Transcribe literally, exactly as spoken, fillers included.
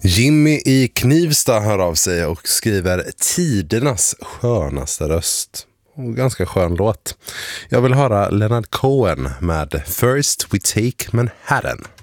Jimmy i Knivsta hör av sig och skriver tidernas skönaste röst. Och ganska skön låt. Jag vill höra Leonard Cohen med First We Take Manhattan.